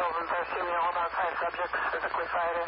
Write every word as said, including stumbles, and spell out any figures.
Golden First, give me all about five subjects physically fighting.